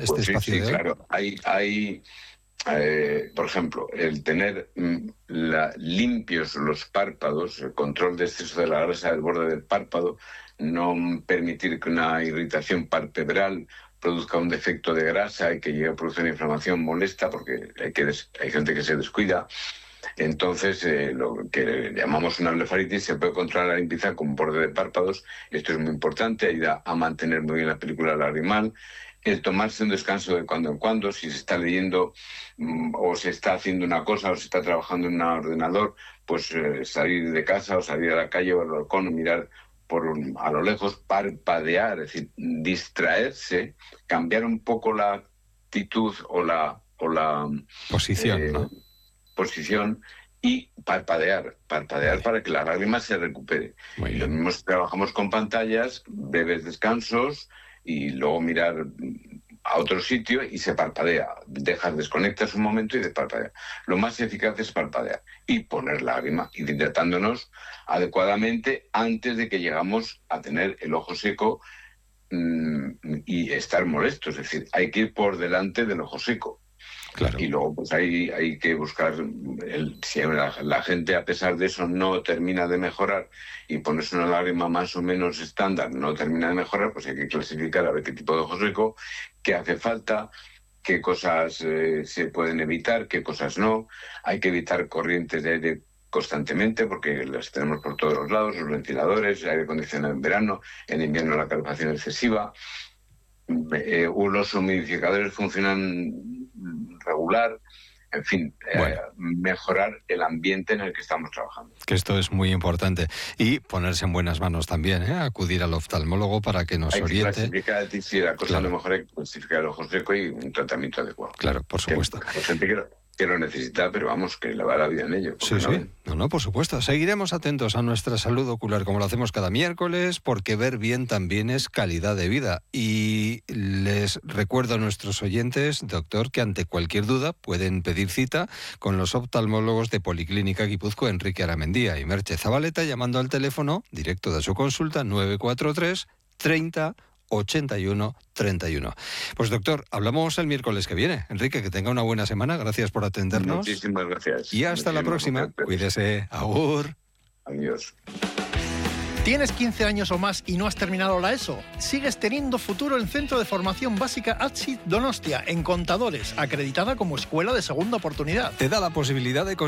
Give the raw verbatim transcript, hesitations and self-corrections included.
este pues sí, espacio sí, de hoy. claro. Hay, hay eh, por ejemplo, el tener mm, la, limpios los párpados, el control de exceso de la grasa del borde del párpado, no permitir que una irritación palpebral produzca un defecto de grasa y que llegue a producir una inflamación molesta, porque hay, que des- hay gente que se descuida. Entonces, eh, lo que llamamos una blefaritis se puede controlar la limpieza con borde de párpados. Esto es muy importante, ayuda a mantener muy bien la película lagrimal. El tomarse un descanso de cuando en cuando, si se está leyendo mmm, o se está haciendo una cosa o se está trabajando en un ordenador, pues eh, salir de casa o salir a la calle o al balcón o mirar por un, a lo lejos, parpadear, es decir, distraerse, cambiar un poco la actitud o la... O la Posición, eh, ¿no? posición y parpadear, parpadear Vale. para que la lágrima se recupere. Muy Y lo bien. mismo si trabajamos con pantallas, breves descansos y luego mirar a otro sitio y se parpadea. Dejas, desconectas un momento y parpadea. Lo más eficaz es parpadear y poner lágrima, ir hidratándonos adecuadamente antes de que llegamos a tener el ojo seco mmm, y estar molestos. Es decir, hay que ir por delante del ojo seco. Claro. Y luego pues hay, hay que buscar, el, si la, la gente a pesar de eso no termina de mejorar y ponerse una lágrima más o menos estándar, no termina de mejorar, pues hay que clasificar a ver qué tipo de ojo seco, qué hace falta, qué cosas eh, se pueden evitar, qué cosas no. Hay que evitar corrientes de aire constantemente porque las tenemos por todos los lados, los ventiladores, el aire acondicionado en verano, en invierno la calefacción excesiva. Eh, los humidificadores funcionan regular, en fin, Bueno. eh, mejorar el ambiente en el que estamos trabajando. Que esto es muy importante. Y ponerse en buenas manos también, ¿eh? Acudir al oftalmólogo para que nos Hay que oriente. clasificar, si la cosa Claro. a lo mejor hay que clasificar el ojo seco y un tratamiento adecuado. Claro, por supuesto. Que hay gente que lo, que lo necesita, pero vamos, que le va la vida en ello. Sí, no sí. ven. No, no, por supuesto. Seguiremos atentos a nuestra salud ocular, como lo hacemos cada miércoles, porque ver bien también es calidad de vida. Y les recuerdo a nuestros oyentes, doctor, que ante cualquier duda pueden pedir cita con los oftalmólogos de Policlínica Guipúzcoa, Enrique Aramendía y Merche Zabaleta, llamando al teléfono directo de su consulta nueve cuatro tres treinta ochenta y uno treinta y uno. Pues doctor, hablamos el miércoles que viene. Enrique, que tenga una buena semana. Gracias por atendernos. Muchísimas gracias. Y hasta Muchísimas la próxima. gracias. Cuídese. Agur. Adiós. ¿Tienes quince años o más y no has terminado la ESO? Sigues teniendo futuro en Centro de Formación Básica Atsit Donostia, en Contadores, acreditada como escuela de segunda oportunidad. Te da la posibilidad de